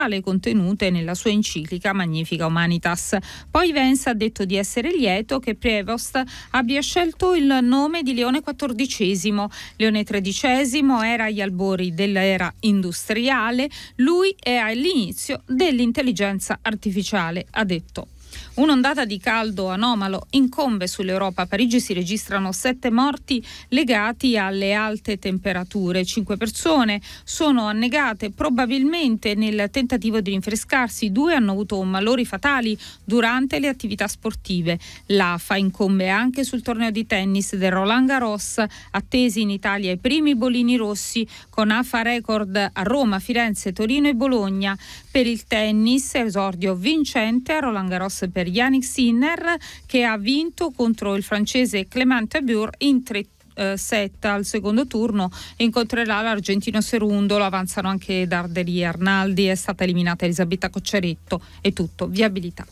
contenute nella sua enciclica Magnifica Humanitas. Poi Vance ha detto di essere lieto che Prevost abbia scelto il nome di Leone XIV. Leone XIII era agli albori dell'era industriale, lui è all'inizio dell'intelligenza artificiale, ha detto. Un'ondata di caldo anomalo incombe sull'Europa. A Parigi si registrano 7 morti legati alle alte temperature. 5 persone sono annegate probabilmente nel tentativo di rinfrescarsi. 2 hanno avuto malori fatali durante le attività sportive. L'AFA incombe anche sul torneo di tennis del Roland Garros. Attesi in Italia i primi bolini rossi con AFA record a Roma, Firenze, Torino e Bologna. Per il tennis, esordio vincente a Roland Garros per Yannick Sinner, che ha vinto contro il francese Clément Tabur in 3 set al secondo turno e incontrerà l'argentino Cerundolo. Avanzano anche Darderi e Arnaldi. È stata eliminata Elisabetta Cocciaretto. È tutto. Viabilità.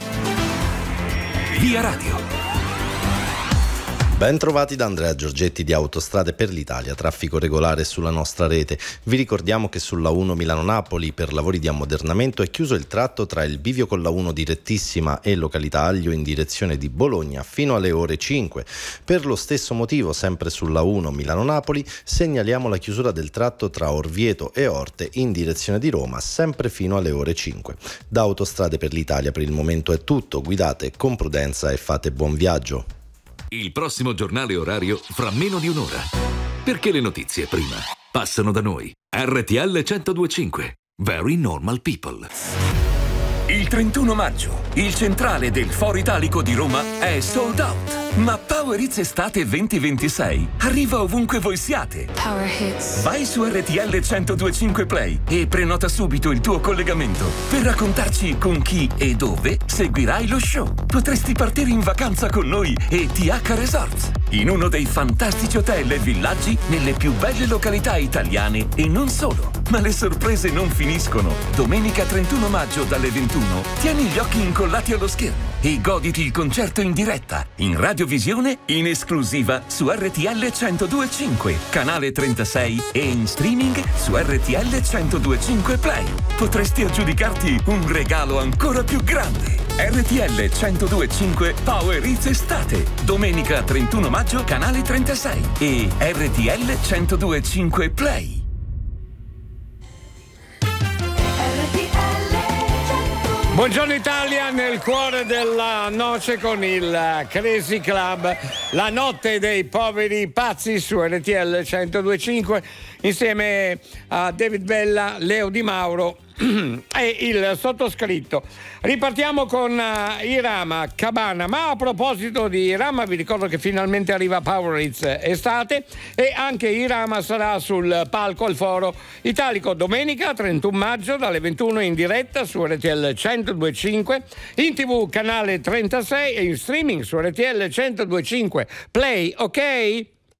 Via Radio. Ben trovati da Andrea Giorgetti di Autostrade per l'Italia, traffico regolare sulla nostra rete. Vi ricordiamo che sulla 1 Milano-Napoli per lavori di ammodernamento è chiuso il tratto tra il bivio con la 1 direttissima e località Aglio in direzione di Bologna fino alle ore 5. Per lo stesso motivo, sempre sulla 1 Milano-Napoli, segnaliamo la chiusura del tratto tra Orvieto e Orte in direzione di Roma, sempre fino alle ore 5. Da Autostrade per l'Italia per il momento è tutto, guidate con prudenza e fate buon viaggio. Il prossimo giornale orario fra meno di un'ora. Perché le notizie prima passano da noi. RTL 102.5. Very Normal People. Il 31 maggio, il centrale del Foro Italico di Roma è sold out. Ma Power Hits Estate 2026 arriva ovunque voi siate. Power Hits. Vai su RTL 102.5 Play e prenota subito il tuo collegamento per raccontarci con chi e dove seguirai lo show. Potresti partire in vacanza con noi e TH Resorts, in uno dei fantastici hotel e villaggi nelle più belle località italiane e non solo. Ma le sorprese non finiscono. Domenica 31 maggio dalle 21 tieni gli occhi incollati allo schermo e goditi il concerto in diretta, in radiovisione, in esclusiva su RTL 102.5, canale 36 e in streaming su RTL 102.5 Play. Potresti aggiudicarti un regalo ancora più grande. RTL 102.5 Power Hits Estate, domenica 31 maggio, canale 36 e RTL 102.5 Play. Buongiorno Italia, nel cuore della noce con il Crazy Club, la notte dei poveri pazzi su RTL 102.5 insieme a David Bella, Leo Di Mauro e il sottoscritto. Ripartiamo con Irama Cabana, ma a proposito di Irama vi ricordo che finalmente arriva Power Hits Estate e anche Irama sarà sul palco al Foro Italico domenica 31 maggio dalle 21 in diretta su RTL 102.5, in TV canale 36 e in streaming su RTL 102.5 Play, ok?